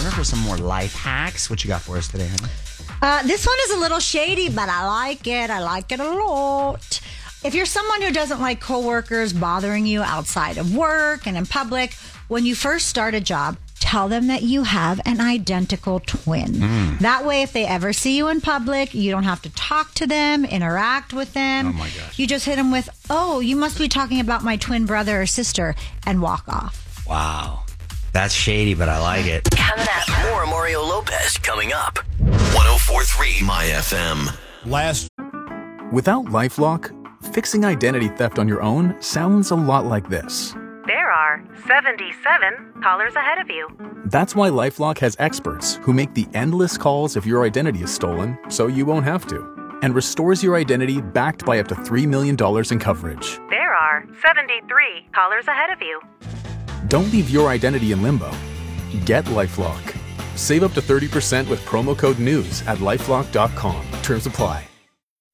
wonder for some more life hacks. What you got for us today, honey? This one is a little shady, but I like it. I like it a lot. If you're someone who doesn't like coworkers bothering you outside of work and in public, when you first start a job, tell them that you have an identical twin. That way, if they ever see you in public, you don't have to talk to them, interact with them. Oh, my gosh. You just hit them with, oh, you must be talking about my twin brother or sister, and walk off. Wow. That's shady, but I like it. Coming up. More Mario Lopez coming up. 104.3 My FM. Without LifeLock, fixing identity theft on your own sounds a lot like this. There are 77 callers ahead of you. That's why LifeLock has experts who make the endless calls if your identity is stolen, so you won't have to, and restores your identity backed by up to $3 million in coverage. There are 73 callers ahead of you. Don't leave your identity in limbo. Get LifeLock. Save up to 30% with promo code NEWS at LifeLock.com. Terms apply.